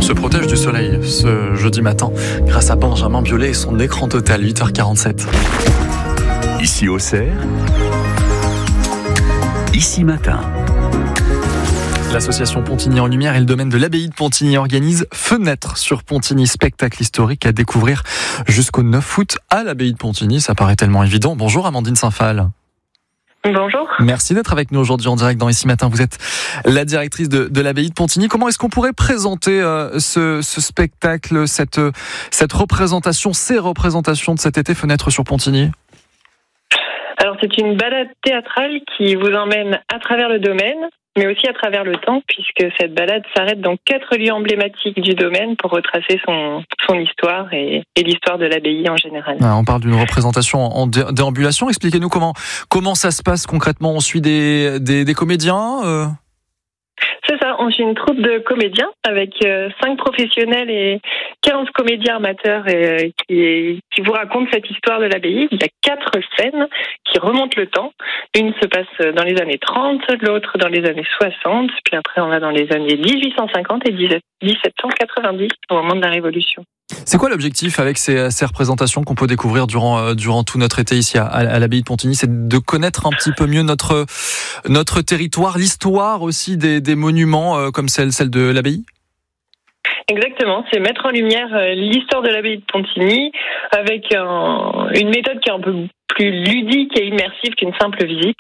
se protège du soleil ce jeudi matin grâce à Benjamin Biolay et son écran total, 8h47. Ici Auxerre, ici matin. L'association Pontigny en Lumière et le domaine de l'abbaye de Pontigny organise Fenêtre sur Pontigny, spectacle historique à découvrir jusqu'au 9 août à l'abbaye de Pontigny. Ça paraît tellement évident. Bonjour Amandine Saint-Phal. Bonjour. Merci d'être avec nous aujourd'hui en direct dans Ici Matin. Vous êtes la directrice de l'abbaye de Pontigny. Comment est-ce qu'on pourrait présenter ce spectacle, cette représentation, ces représentations de cet été Fenêtre sur Pontigny ? Alors c'est une balade théâtrale qui vous emmène à travers le domaine, mais aussi à travers le temps, puisque cette balade s'arrête dans 4 lieux emblématiques du domaine pour retracer son histoire et l'histoire de l'abbaye en général. On parle d'une représentation en déambulation. Expliquez-nous comment ça se passe concrètement. On suit des comédiens C'est ça, on suit une troupe de comédiens avec 5 professionnels et 15 comédiens amateurs qui vous racontent cette histoire de l'abbaye. Il y a 4 scènes qui remontent le temps. Une se passe dans les années 30, l'autre dans les années 60, puis après on va dans les années 1850 et 1790 au moment de la Révolution. C'est quoi l'objectif avec ces représentations qu'on peut découvrir durant tout notre été ici à l'abbaye de Pontigny? C'est de connaître un petit peu mieux notre territoire, l'histoire aussi des monuments comme celle de l'abbaye? Exactement, c'est mettre en lumière l'histoire de l'abbaye de Pontigny avec une méthode qui est un peu plus ludique et immersive qu'une simple visite.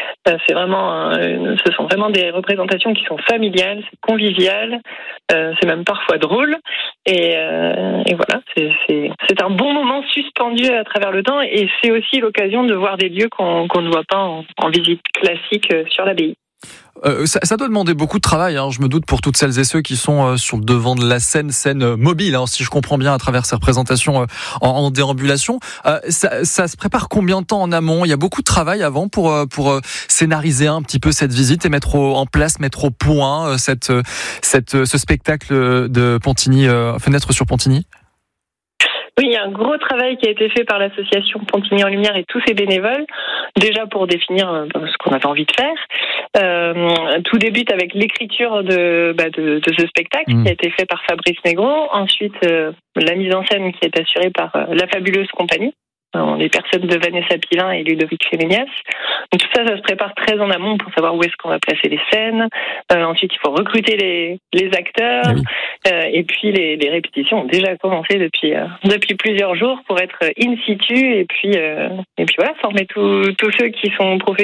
Ce sont vraiment des représentations qui sont familiales, c'est convivial, c'est même parfois drôle. Et voilà, c'est un bon moment suspendu à travers le temps et c'est aussi l'occasion de voir des lieux qu'on ne voit pas en visite classique sur l'abbaye. Ça doit demander beaucoup de travail, je me doute, pour toutes celles et ceux qui sont sur le devant de la scène mobile, si je comprends bien, à travers ces représentations en déambulation. Ça se prépare combien de temps en amont? Il y a beaucoup de travail avant pour scénariser un petit peu cette visite et mettre au point ce spectacle de Pontigny, Fenêtre sur Pontigny. Oui, il y a un gros travail qui a été fait par l'association Pontigny en Lumière et tous ses bénévoles, déjà pour définir ce qu'on avait envie de faire. Tout débute avec l'écriture de ce spectacle qui a été fait par Fabrice Negron. Ensuite, la mise en scène qui est assurée par La Fabuleuse Compagnie, les personnes de Vanessa Pilin et Ludovic Féménias. Donc tout ça se prépare très en amont pour savoir où est-ce qu'on va placer les scènes. Ensuite, il faut recruter les acteurs. Et puis les répétitions ont déjà commencé depuis plusieurs jours pour être in situ. Et puis voilà, former tous ceux qui sont professionnels